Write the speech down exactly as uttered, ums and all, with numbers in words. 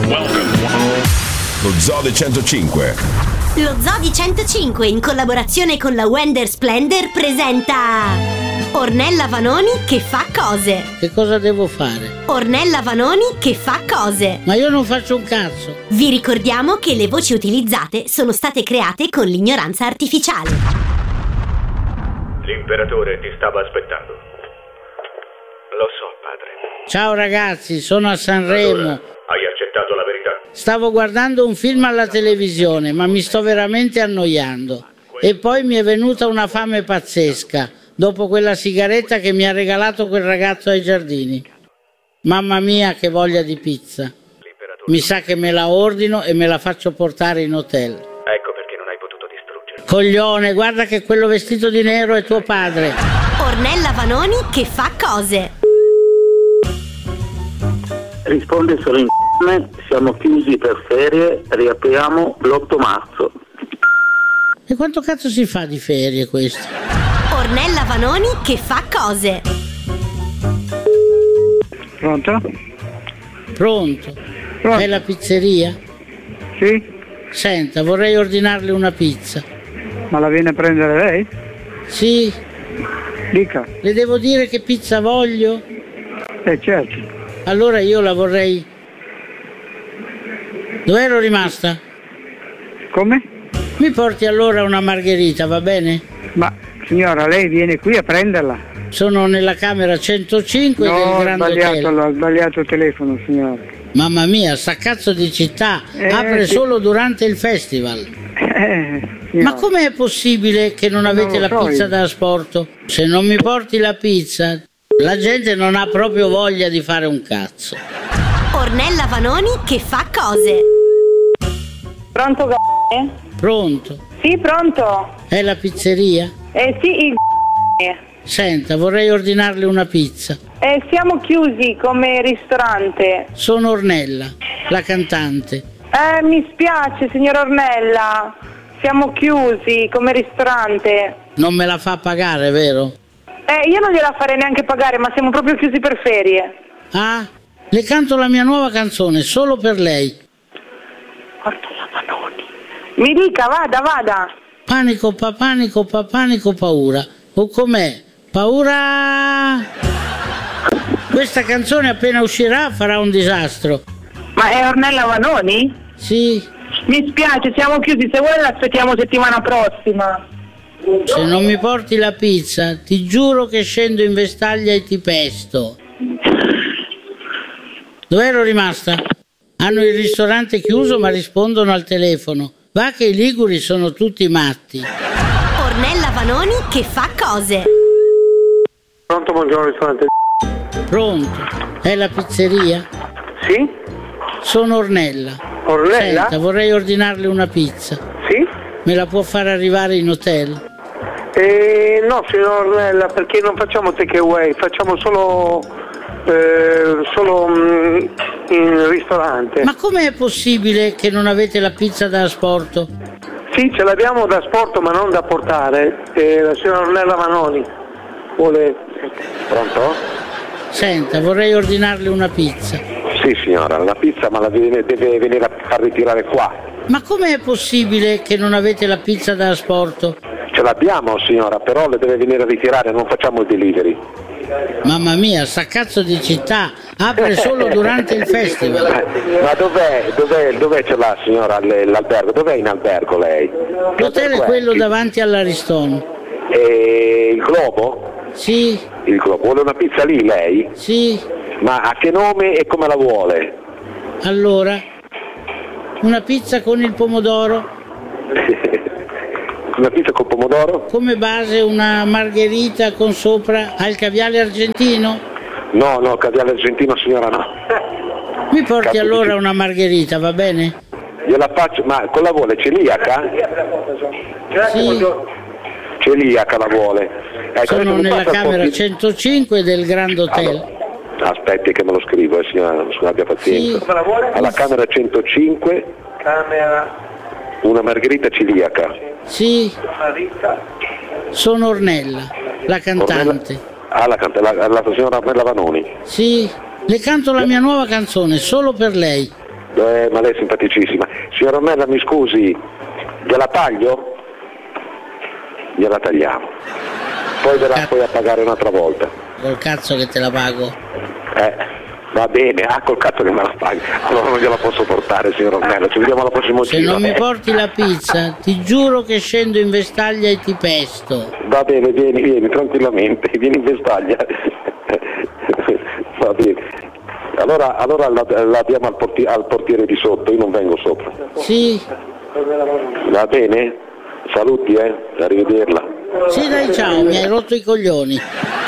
Lo Zoo di centocinque. Lo Zoo di centocinque, in collaborazione con la Wender Splendor, presenta Ornella Vanoni che fa cose. Che cosa devo fare? Ornella Vanoni che fa cose. Ma io non faccio un cazzo. Vi ricordiamo che le voci utilizzate sono state create con l'ignoranza artificiale. L'imperatore ti stava aspettando. Lo so, padre. Ciao ragazzi, sono a Sanremo. Allora, hai accettato la verità? Stavo guardando un film alla televisione, ma mi sto veramente annoiando. E poi mi è venuta una fame pazzesca, dopo quella sigaretta che mi ha regalato quel ragazzo ai giardini. Mamma mia, che voglia di pizza. Mi sa che me la ordino e me la faccio portare in hotel. Ecco perché non hai potuto distruggere. Coglione, guarda che quello vestito di nero è tuo padre. Ornella Vanoni che fa cose. Risponde solo in siamo chiusi per ferie, riapriamo l'otto marzo. E quanto cazzo si fa di ferie questo? Ornella Vanoni che fa cose. Pronto? Pronto? Pronto? È la pizzeria? Sì? Senta, vorrei ordinarle una pizza. Ma la viene a prendere lei? Sì? Dica. Le devo dire che pizza voglio? Eh certo. Allora io la vorrei... Dove ero rimasta? Come? Mi porti allora una margherita, va bene? Ma signora, lei viene qui a prenderla? Sono nella camera centocinque no, del Grand sbagliato, Hotel. ho sbagliato il telefono, signora. Mamma mia, sta cazzo di città Eh, apre sì. solo durante il festival. Eh, Ma com'è possibile che non avete Non la lo so pizza io. da asporto? Se non mi porti la pizza, la gente non ha proprio voglia di fare un cazzo. Ornella Vanoni che fa cose. Pronto, g***e? Pronto? Sì, pronto. È la pizzeria? Eh sì, il g***e. Senta, vorrei ordinarle una pizza. Eh, siamo chiusi come ristorante. Sono Ornella, la cantante. Eh, mi spiace, signor Ornella. Siamo chiusi come ristorante. Non me la fa pagare, vero? Eh, io non gliela farei neanche pagare, ma siamo proprio chiusi per ferie. Ah, le canto la mia nuova canzone, solo per lei. Ornella Vanoni. Mi dica, vada, vada. Panico, pa panico, pa panico, paura. O com'è? Paura! Questa canzone appena uscirà farà un disastro. Ma è Ornella Vanoni? Sì, Mi spiace, siamo chiusi. Se vuole l'aspettiamo settimana prossima. se non mi porti la pizza, ti giuro che scendo in vestaglia e ti pesto. Dove ero rimasta? Hanno il ristorante chiuso ma rispondono al telefono. Va che i liguri sono tutti matti. Ornella Vanoni che fa cose. Pronto, buongiorno, ristorante. Pronto? È la pizzeria? Sì? Sono Ornella. Ornella? Senta, vorrei ordinarle una pizza. Sì? Me la può far arrivare in hotel? Eh, no, signor Ornella, perché non facciamo take away, facciamo solo, eh, solo mm, in ristorante. Ma com'è possibile che non avete la pizza da asporto? Sì, ce l'abbiamo da asporto ma non da portare. Eh, la signora Ornella Vanoni vuole... Pronto? Senta, vorrei ordinarle una pizza. Sì signora, la pizza ma la deve, deve venire a far ritirare qua. Ma com'è possibile che non avete la pizza da asporto? Ce l'abbiamo signora, però le deve venire a ritirare, non facciamo il delivery. Mamma mia, sta cazzo di città apre solo durante il festival. Ma dov'è, dov'è, dov'è ce l'ha signora l- l'albergo? Dov'è in albergo lei? L'hotel è quello davanti all'Ariston. E il Globo? Sì, Il Globo, vuole una pizza lì lei? sì. Ma a che nome e come la vuole? Allora, una pizza con il pomodoro, Una pizza con pomodoro? come base una margherita con sopra al caviale argentino? No, no, caviale argentino signora no. Mi porti Cazzo di allora pizza. una margherita, va bene? Gliela faccio, ma con la vuole celiaca? Sì, Celiaca la vuole. Ecco, adesso sono mi nella passa un po' camera di- centocinque del Grand Hotel. Allora, aspetti che me lo scrivo, eh, signora, non abbia pazienza. Sì. Alla camera centocinque, Camera. una margherita celiaca. Sì, sono Ornella, la cantante. Ah, la, canta- la, la signora Ornella Vanoni. Sì, le canto la mia nuova canzone, solo per lei. Eh, ma lei è simpaticissima. Signora Ornella, mi scusi, gliela taglio? Gliela tagliamo. Poi verrà poi a pagare un'altra volta. Col cazzo che te la pago. Eh, va bene, ah, col cazzo che me la paghi. Allora non gliela posso portare, signor Ornella, ci vediamo alla prossima Se giro. non mi eh. porti la pizza, ti giuro che scendo in vestaglia e ti pesto. Va bene, vieni, vieni, tranquillamente, vieni in vestaglia. Va bene. Allora, allora la, la diamo al, porti, al portiere di sotto, io non vengo sopra. Sì. Va bene? Saluti, eh? Arrivederla. Sì, dai, ciao, mi hai rotto i coglioni.